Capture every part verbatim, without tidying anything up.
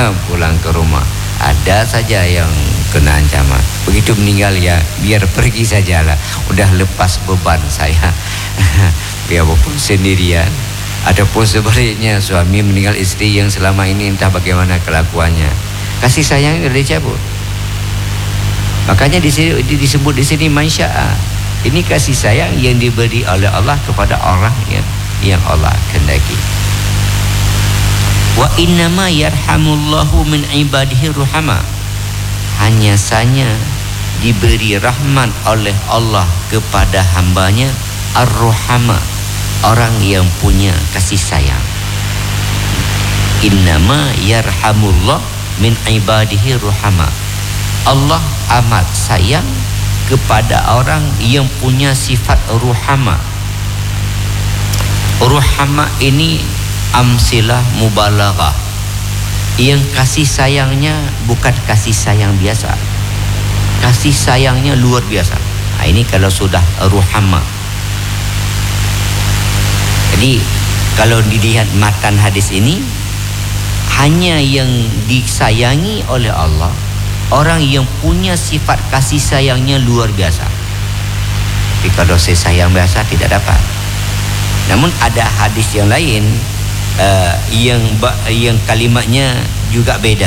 pulang ke rumah. Ada saja yang kena ancaman. Begitu meninggal ya biar pergi sajalah. Udah lepas beban saya. Biar walaupun sendirian. Ataupun sebaliknya suami meninggal istri yang selama ini entah bagaimana kelakuannya. Kasih sayang sudah dicabut. Makanya di sini disebut di sini mansya'a. Ini kasih sayang yang diberi oleh Allah kepada orang yang yang Allah kehendaki. Wa innama yarhamullahu min ibadihi ruhama. Hanya saja diberi rahmat oleh Allah kepada hambanya ar-ruhama, orang yang punya kasih sayang. Innama yarhamullah min ibadihi ruhama. Allah amat sayang kepada orang yang punya sifat ruhama. Ruhama ini amsilah mubalaghah. Yang kasih sayangnya bukan kasih sayang biasa. Kasih sayangnya luar biasa. Nah, ini kalau sudah ruhama. Jadi kalau dilihat matan hadis ini, hanya yang disayangi oleh Allah orang yang punya sifat kasih sayangnya luar biasa. Tapi kalau saya sayang biasa tidak dapat. Namun ada hadis yang lain uh, yang yang kalimatnya juga beda.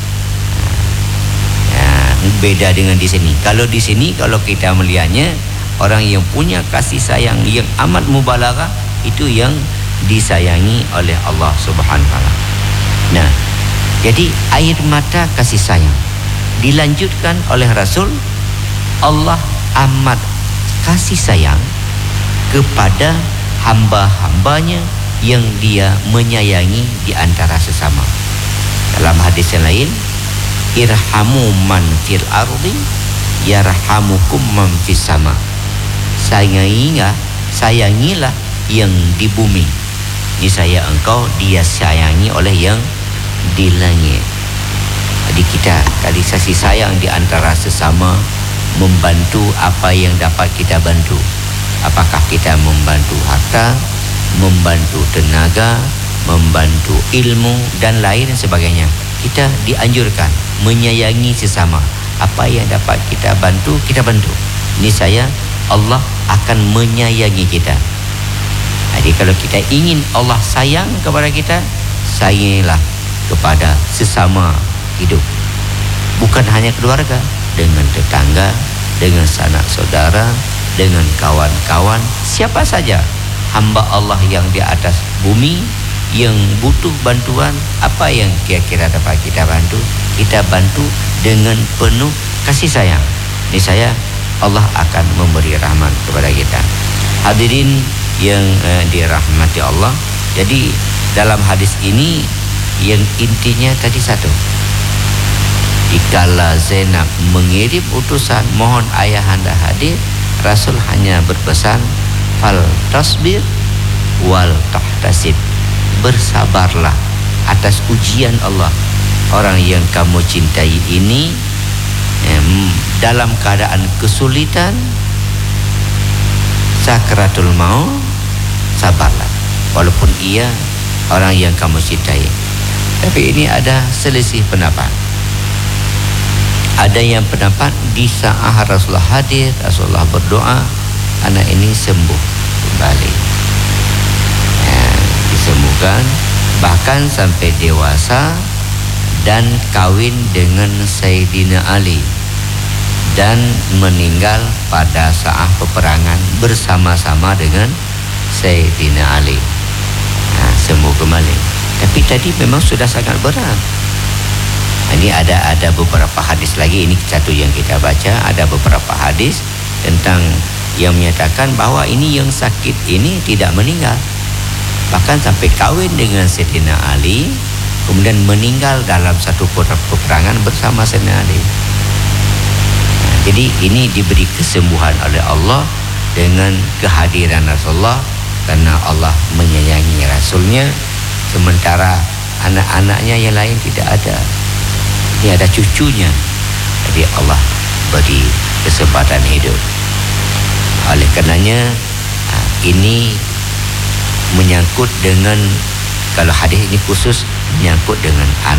Uh, beda dengan di sini. Kalau di sini kalau kita melihatnya orang yang punya kasih sayang yang amat mubalaghah itu yang disayangi oleh Allah Subhanahu wa taala. Nah, jadi air mata kasih sayang dilanjutkan oleh Rasul. Allah amat kasih sayang kepada hamba-hambanya yang dia menyayangi di antara sesama. Dalam hadis yang lain, irhamu man fil ardi yarhamukum man fis sama. Sayangilah, sayangilah yang di bumi. Ini saya engkau dia sayangi oleh yang di langit. Jadi kita kasih kasih sayang di antara sesama, membantu apa yang dapat kita bantu. Apakah kita membantu harta, membantu tenaga, membantu ilmu dan lain sebagainya. Kita dianjurkan menyayangi sesama. Apa yang dapat kita bantu, kita bantu. Ini saya Allah akan menyayangi kita. Jadi kalau kita ingin Allah sayang kepada kita, sayangilah kepada sesama hidup. Bukan hanya keluarga, dengan tetangga, dengan sanak saudara, dengan kawan-kawan, siapa saja hamba Allah yang di atas bumi yang butuh bantuan, apa yang kira-kira dapat kita bantu, kita bantu dengan penuh kasih sayang. Ini saya Allah akan memberi rahmat kepada kita. Hadirin yang eh, dirahmati Allah. Jadi dalam hadis ini yang intinya tadi satu. Dikala Zainab mengirim utusan mohon ayahanda hadir, Rasul hanya berpesan fal tasbir wal tahtasib. Bersabarlah atas ujian Allah. Orang yang kamu cintai ini eh, dalam keadaan kesulitan, sakratul maut, sabarlah walaupun ia orang yang kamu cintai. Tapi ini ada selisih pendapat. Ada yang pendapat di saat Rasulullah hadir, Rasulullah berdoa, anak ini sembuh kembali, ya, disembuhkan bahkan sampai dewasa dan kawin dengan Sayyidina Ali dan meninggal pada saat peperangan bersama-sama dengan Sayyidina Ali. Nah, sembuh kembali. Tapi tadi memang sudah sangat berat. Ini ada ada beberapa hadis lagi, ini satu yang kita baca, ada beberapa hadis tentang yang menyatakan bahwa ini yang sakit ini tidak meninggal, bahkan sampai kawin dengan Sayyidina Ali, kemudian meninggal dalam satu peperangan bersama Sayyidina Ali. Nah, jadi ini diberi kesembuhan oleh Allah dengan kehadiran Rasulullah, karena Allah menyayangi Rasulnya, sementara anak-anaknya yang lain tidak ada. Ini ada cucunya, jadi Allah beri kesempatan hidup. Oleh karenanya ini menyangkut dengan, kalau hadis ini khusus menyangkut dengan anak.